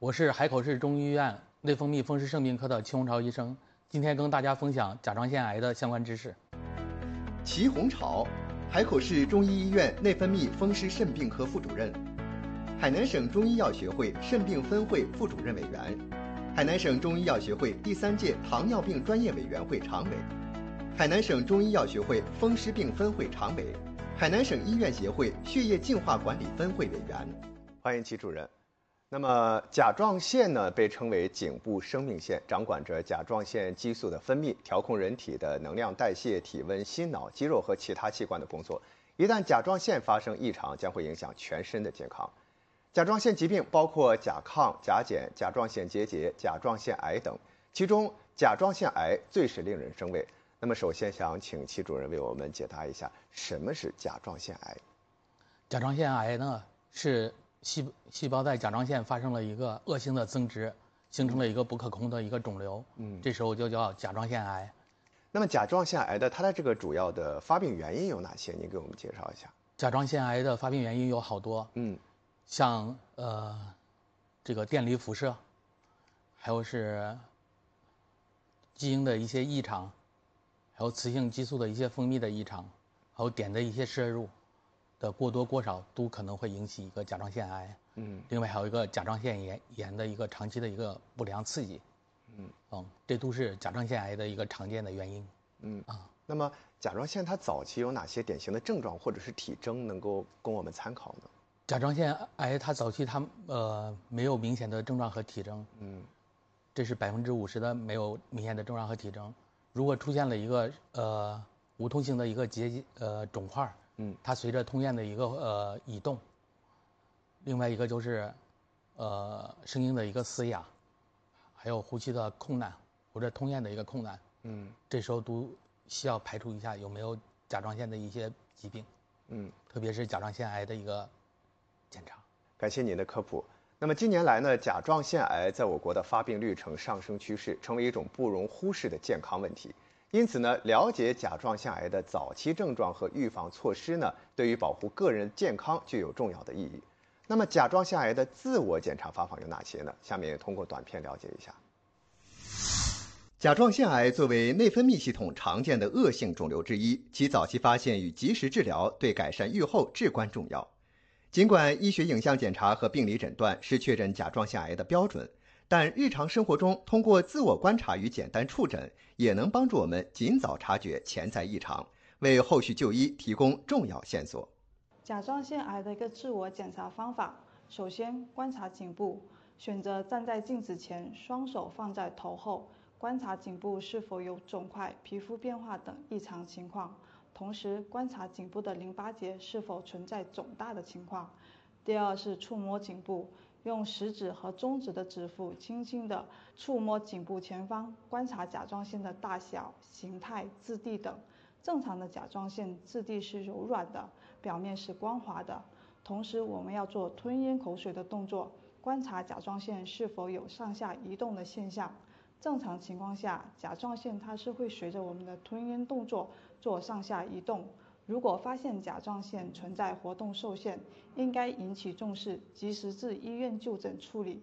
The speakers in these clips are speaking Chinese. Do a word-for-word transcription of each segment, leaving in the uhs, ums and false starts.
我是海口市中医院内分泌风湿肾病科的齐红潮医生，今天跟大家分享甲状腺癌的相关知识。 齐红潮，海口市中医医院内分泌风湿肾病科副主任，海南省中医药学会肾病分会副主任委员，海南省中医药学会第三届糖尿病专业委员会常委，海南省中医药学会风湿病分会常委，海南省医院协会血液净化管理分会委员。欢迎齐主任。那么甲状腺呢，被称为颈部生命线，掌管着甲状腺激素的分泌，调控人体的能量代谢、体温、心脑、肌肉和其他器官的工作。一旦甲状腺发生异常，将会影响全身的健康。甲状腺疾病包括甲亢、甲减、甲状腺结节、甲状腺癌等，其中甲状腺癌最是令人生畏。那么首先想请齐主任为我们解答一下，什么是甲状腺癌？ 甲状腺癌呢，是细细胞在甲状腺发生了一个恶性的增殖，形成了一个不可控的一个肿瘤，嗯，这时候就叫甲状腺癌。 那么甲状腺癌的它的这个主要的发病原因有哪些？您给我们介绍一下。 甲状腺癌的发病原因有好多，嗯，像呃这个电离辐射，还有是基因的一些异常，还有雌性激素的一些分泌的异常，还有碘的一些摄入的过多过少，都可能会引起一个甲状腺癌。嗯，另外还有一个甲状腺炎炎的一个长期的一个不良刺激。嗯，嗯，这都是甲状腺癌的一个常见的原因。 嗯啊，那么甲状腺它早期有哪些典型的症状或者是体征能够供我们参考呢？ 甲状腺癌它早期它呃没有明显的症状和体征。嗯，这是百分之五十的没有明显的症状和体征。如果出现了一个呃无痛性的一个结呃肿块，嗯，它随着通咽的一个呃移动，另外一个就是呃声音的一个嘶哑，还有呼吸的困难或者通咽的一个困难，嗯，这时候都需要排除一下有没有甲状腺的一些疾病，嗯，特别是甲状腺癌的一个检查。 感谢您的科普。那么近年来呢，甲状腺癌在我国的发病率呈上升趋势，成为一种不容忽视的健康问题。因此呢，了解甲状腺癌的早期症状和预防措施呢，对于保护个人健康具有重要的意义。那么甲状腺癌的自我检查方法有哪些呢？下面通过短片了解一下。甲状腺癌作为内分泌系统常见的恶性肿瘤之一，其早期发现与及时治疗对改善预后至关重要。尽管医学影像检查和病理诊断是确诊甲状腺癌的标准，但日常生活中通过自我观察与简单触诊，也能帮助我们尽早察觉潜在异常，为后续就医提供重要线索。 甲状腺癌的一个自我检查方法，首先观察颈部，选择站在镜子前，双手放在头后，观察颈部是否有肿块、皮肤变化等异常情况，同时观察颈部的淋巴结是否存在肿大的情况。第二是触摸颈部，用食指和中指的指腹轻轻地触摸颈部前方，观察甲状腺的大小、形态、质地等。正常的甲状腺质地是柔软的，表面是光滑的。同时我们要做吞咽口水的动作，观察甲状腺是否有上下移动的现象。正常情况下，甲状腺它是会随着我们的吞咽动作做上下移动。如果发现甲状腺存在活动受限，应该引起重视，及时至医院就诊处理。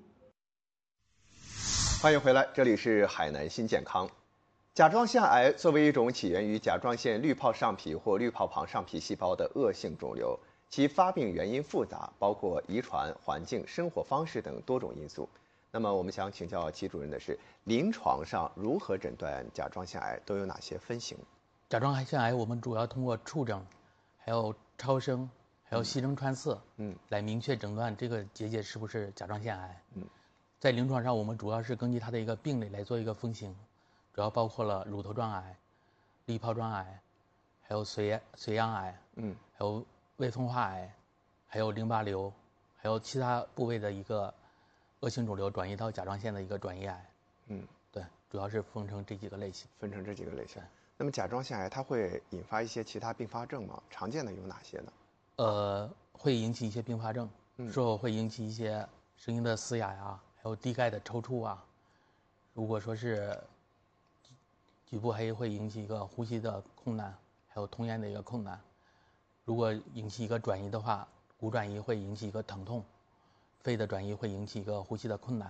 欢迎回来，这里是海南新健康。甲状腺癌作为一种起源于甲状腺滤泡上皮或滤泡旁上皮细胞的恶性肿瘤，其发病原因复杂，包括遗传、环境、生活方式等多种因素。那么我们想请教齐主任的是，临床上如何诊断甲状腺癌，都有哪些分型？ 甲状腺癌我们主要通过触诊，还有超声，还有细针穿刺，嗯，来明确诊断这个结节是不是甲状腺癌。嗯，在临床上我们主要是根据它的一个病理来做一个分型，主要包括了乳头状癌、滤泡状癌，还有髓髓样癌，嗯，还有未分化癌，还有淋巴瘤，还有其他部位的一个恶性肿瘤转移到甲状腺的一个转移癌。嗯，对，主要是分成这几个类型。 分成这几个类型。那么甲状腺癌它会引发一些其他并发症吗？常见的有哪些呢？ 呃，会引起一些并发症，之后会引起一些声音的嘶哑呀，还有低钙的抽搐啊。如果说是局部还会引起一个呼吸的困难，还有通咽的一个困难。如果引起一个转移的话，骨转移会引起一个疼痛，肺的转移会引起一个呼吸的困难。